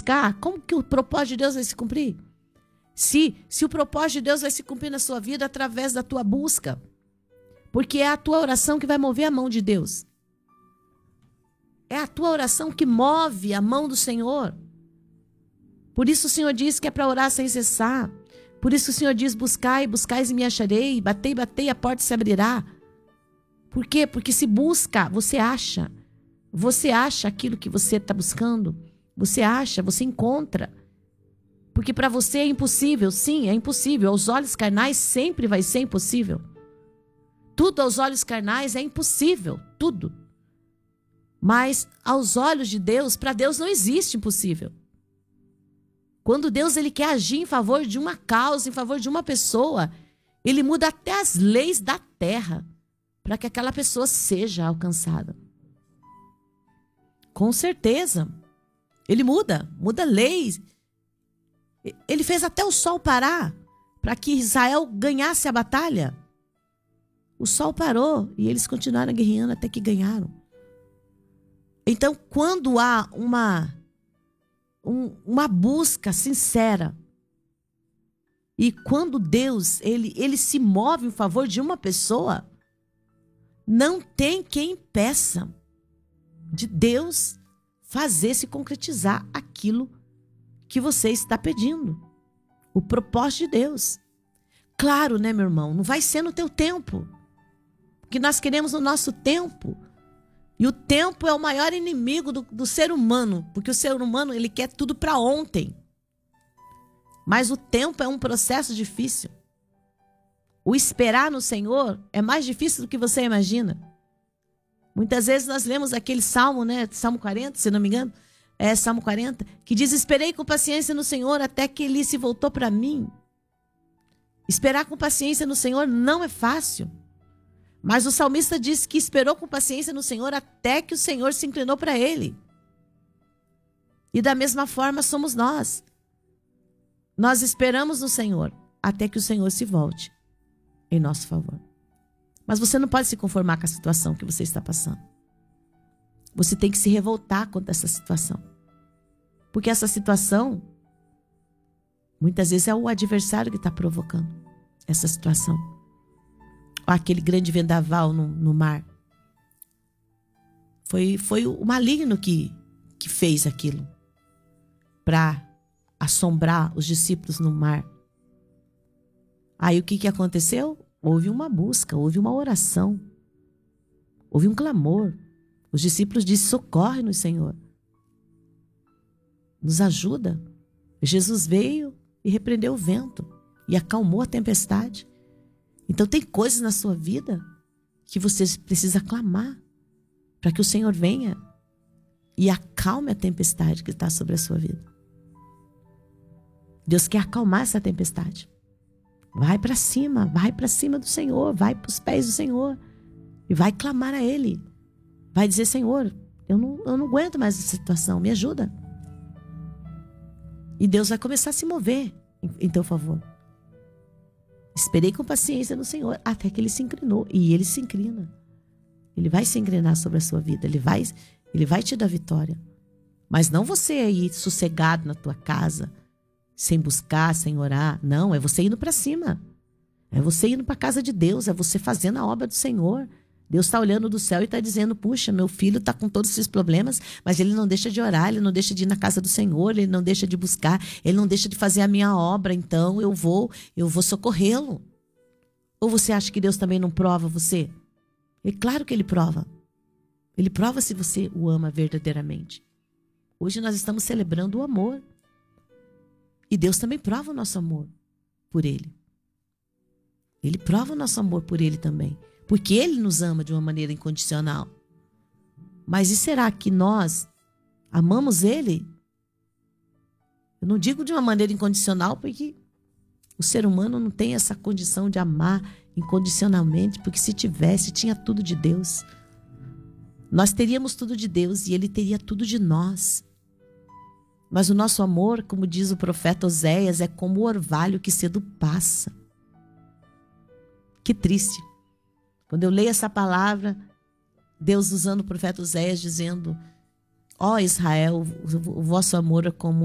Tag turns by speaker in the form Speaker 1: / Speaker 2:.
Speaker 1: buscar, como que o propósito de Deus vai se cumprir? Se o propósito de Deus vai se cumprir na sua vida através da tua busca. Porque é a tua oração que vai mover a mão de Deus. É a tua oração que move a mão do Senhor. Por isso o Senhor diz que é para orar sem cessar. Por isso o Senhor diz, buscai, buscais e me acharei. Batei, batei, a porta se abrirá. Por quê? Porque se busca, você acha. Você acha aquilo que você está buscando. Você acha, você encontra. Porque para você é impossível. Sim, é impossível. Aos olhos carnais sempre vai ser impossível. Tudo aos olhos carnais é impossível. Tudo. Mas aos olhos de Deus, para Deus não existe impossível. Quando Deus ele quer agir em favor de uma causa, em favor de uma pessoa, ele muda até as leis da terra para que aquela pessoa seja alcançada. Com certeza. Ele muda leis. Ele fez até o sol parar para que Israel ganhasse a batalha. O sol parou e eles continuaram guerreando até que ganharam. Então, quando há uma busca sincera e quando Deus ele se move em favor de uma pessoa, não tem quem impeça de Deus fazer se concretizar aquilo que você está pedindo. O propósito de Deus. Claro, né, meu irmão? Não vai ser no teu tempo. Porque nós queremos o nosso tempo. E o tempo é o maior inimigo do ser humano. Porque o ser humano, ele quer tudo para ontem. Mas o tempo é um processo difícil. O esperar no Senhor é mais difícil do que você imagina. Muitas vezes nós lemos aquele salmo, né? Salmo 40, se não me engano. É Salmo 40, que diz, esperei com paciência no Senhor até que Ele se voltou para mim. Esperar com paciência no Senhor não é fácil. Mas o salmista diz que esperou com paciência no Senhor até que o Senhor se inclinou para ele. E da mesma forma somos nós. Nós esperamos no Senhor até que o Senhor se volte em nosso favor. Mas você não pode se conformar com a situação que você está passando. Você tem que se revoltar contra essa situação. Porque essa situação, muitas vezes é o adversário que está provocando essa situação. Aquele grande vendaval no mar. Foi o maligno que fez aquilo. Para assombrar os discípulos no mar. Aí o que aconteceu? Houve uma busca, houve uma oração. Houve um clamor. Os discípulos disseram, socorre-nos, Senhor. Nos ajuda. Jesus veio e repreendeu o vento. E acalmou a tempestade. Então tem coisas na sua vida que você precisa clamar. Para que o Senhor venha e acalme a tempestade que está sobre a sua vida. Deus quer acalmar essa tempestade. Vai para cima do Senhor. Vai para os pés do Senhor. E vai clamar a Ele. Vai dizer, Senhor, eu não aguento mais essa situação, me ajuda. E Deus vai começar a se mover em teu favor. Esperei com paciência no Senhor, até que Ele se inclinou. E Ele se inclina. Ele vai se inclinar sobre a sua vida, Ele vai te dar vitória. Mas não você aí sossegado na tua casa, sem buscar, sem orar. Não, é você indo para cima. É você indo para a casa de Deus, é você fazendo a obra do Senhor. Deus está olhando do céu e está dizendo, puxa, meu filho está com todos esses problemas, mas ele não deixa de orar, ele não deixa de ir na casa do Senhor, ele não deixa de buscar, ele não deixa de fazer a minha obra, então eu vou socorrê-lo. Ou você acha que Deus também não prova você? É claro que Ele prova. Ele prova se você o ama verdadeiramente. Hoje nós estamos celebrando o amor. E Deus também prova o nosso amor por Ele. Ele prova o nosso amor por Ele também. Porque Ele nos ama de uma maneira incondicional. Mas e será que nós amamos Ele? Eu não digo de uma maneira incondicional, porque o ser humano não tem essa condição de amar incondicionalmente, porque se tivesse, tinha tudo de Deus. Nós teríamos tudo de Deus e Ele teria tudo de nós. Mas o nosso amor, como diz o profeta Oséias, é como o orvalho que cedo passa. Que triste. Quando eu leio essa palavra, Deus usando o profeta Oséias dizendo, ó Israel, o vosso amor é como